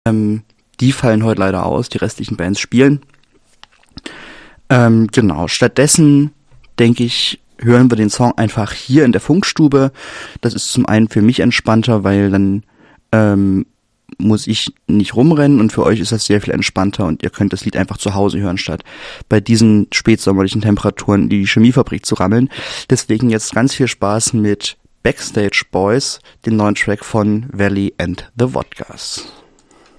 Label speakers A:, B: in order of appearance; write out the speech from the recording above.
A: Die fallen heute leider aus, die restlichen Bands spielen. Genau, stattdessen denke ich, hören wir den Song einfach hier in der Funkstube. Das ist zum einen für mich entspannter, weil dann muss ich nicht rumrennen und für euch ist das sehr viel entspannter und ihr könnt das Lied einfach zu Hause hören, statt bei diesen spätsommerlichen Temperaturen in die Chemiefabrik zu rammeln. Deswegen jetzt ganz viel Spaß mit Backstage Boys, den neuen Track von Valley and the Vodkas.